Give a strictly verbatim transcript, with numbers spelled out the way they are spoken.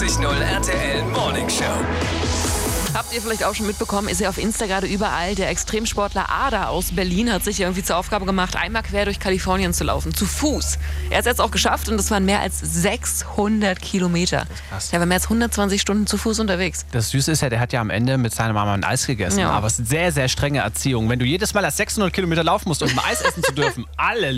vierundvierzig null R T L Morning Show. Habt ihr vielleicht auch schon mitbekommen, ist ja auf Insta gerade überall. Der Extremsportler Ada aus Berlin hat sich irgendwie zur Aufgabe gemacht, einmal quer durch Kalifornien zu laufen, zu Fuß. Er hat es jetzt auch geschafft und das waren mehr als sechshundert Kilometer. krass. Der war mehr als hundertzwanzig Stunden zu Fuß unterwegs. Das Süße ist ja, der hat ja am Ende mit seiner Mama ein Eis gegessen. Ja. Aber es ist sehr, sehr strenge Erziehung. Wenn du jedes Mal erst sechshundert Kilometer laufen musst, um ein Eis essen zu dürfen, alle